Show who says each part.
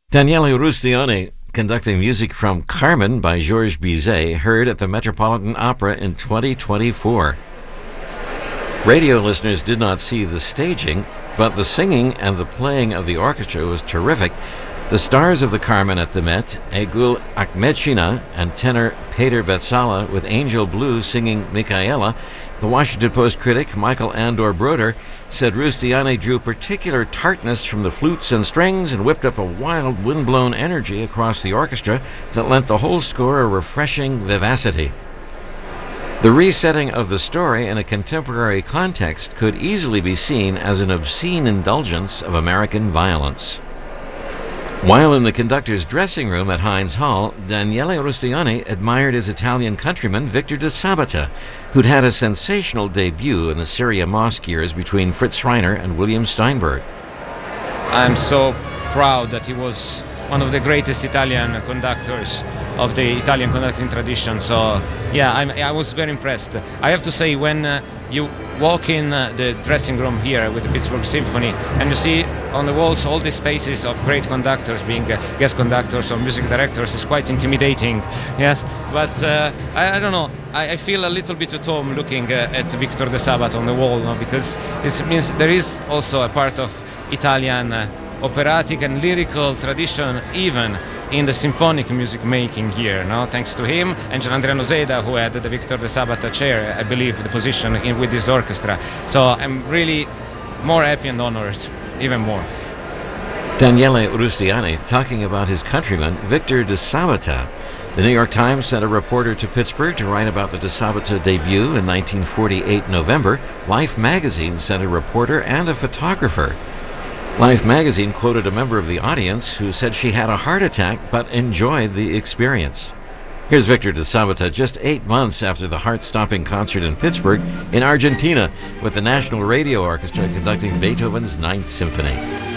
Speaker 1: Daniele Rustioni conducting music from Carmen by Georges Bizet, heard at the Metropolitan Opera in 2024. Radio listeners did not see the staging, but the singing and the playing of the orchestra was terrific. The stars of the Carmen at the Met, Egul Akmedshina and tenor Peter Betsala, with Angel Blue singing Michaela. The Washington Post critic Michael Andor Broder said Rustiani drew particular tartness from the flutes and strings and whipped up a wild, wind-blown energy across the orchestra that lent the whole score a refreshing vivacity. The resetting of the story in a contemporary context could easily be seen as an obscene indulgence of American violence. While in the conductor's dressing room at Heinz Hall, Daniele Rustiani admired his Italian countryman Victor de Sabata, who'd had a sensational debut in the Syria Mosque years between Fritz Reiner and William Steinberg.
Speaker 2: I'm so proud that he was one of the greatest Italian conductors of the Italian conducting tradition. So, yeah, I was very impressed. I have to say, when you walk in the dressing room here with the Pittsburgh Symphony and you see on the walls all these faces of great conductors being guest conductors or music directors, is quite intimidating. Yes, but I don't know. I feel a little bit at home looking at Victor de Sabat on the wall, no? Because it means there is also a part of Italian operatic and lyrical tradition even in the symphonic music making here, no? Thanks to him and Gianandrea Noseda, who had the Victor de Sabata chair, I believe, the position with this orchestra. So I'm really more happy and honored, even more.
Speaker 1: Daniele Rustiani talking about his countryman Victor de Sabata. The New York Times sent a reporter to Pittsburgh to write about the de Sabata debut in 1948 November. Life magazine sent a reporter and a photographer. Life magazine quoted a member of the audience who said she had a heart attack but enjoyed the experience. Here's Victor de Sabata just 8 months after the heart-stopping concert in Pittsburgh in Argentina with the National Radio Orchestra conducting Beethoven's Ninth Symphony.